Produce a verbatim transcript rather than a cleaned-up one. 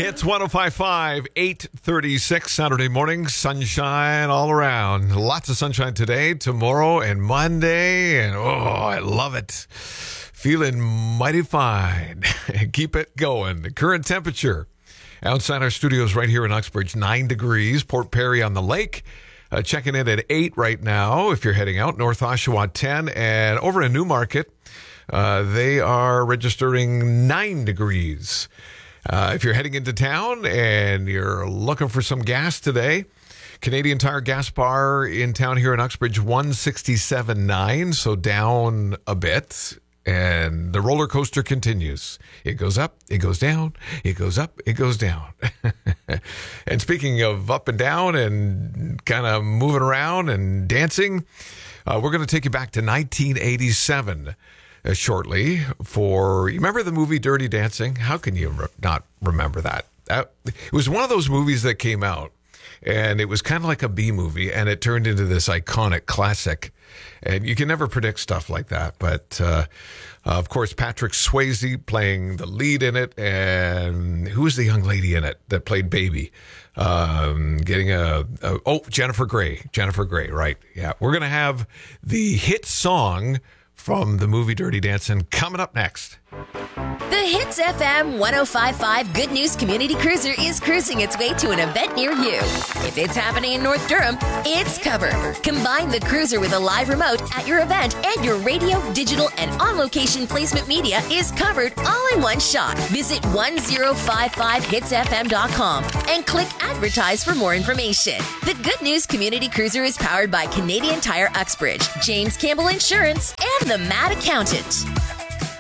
It's one oh five point five, eight thirty-six Saturday morning. Sunshine all around. Lots of sunshine today, tomorrow, and Monday. And oh, I love it. Feeling mighty fine. Keep it going. The current temperature outside our studios right here in Uxbridge, nine degrees. Port Perry on the lake. Uh, checking in at eight right now if you're heading out. North Oshawa, ten. And over in Newmarket, uh, they are registering nine degrees. Uh, if you're heading into town and you're looking for some gas today, Canadian Tire gas bar in town here in Uxbridge, one sixty-seven point nine, so down a bit. And the roller coaster continues. It goes up, it goes down, it goes up, it goes down. And speaking of up and down and kind of moving around and dancing, uh, we're going to take you back to nineteen eighty-seven. Uh, shortly for, you remember the movie Dirty Dancing? How can you re- not remember that? that? It was one of those movies that came out, and it was kind of like a B movie, and it turned into this iconic classic. And you can never predict stuff like that. But, uh, of course, Patrick Swayze playing the lead in it. And who was the young lady in it that played Baby? Um, getting a, a, oh, Jennifer Grey. Jennifer Grey, right. Yeah. We're going to have the hit song from the movie Dirty Dancing coming up next. The Hits F M one oh five point five Good News Community Cruiser is cruising its way to an event near you. If it's happening in North Durham, it's covered. Combine the cruiser with a live remote at your event, and your radio, digital, and on-location placement media is covered all in one shot. Visit one oh five five hits f m dot com and click Advertise for more information. The Good News Community Cruiser is powered by Canadian Tire Uxbridge, James Campbell Insurance, and the Mad Accountant.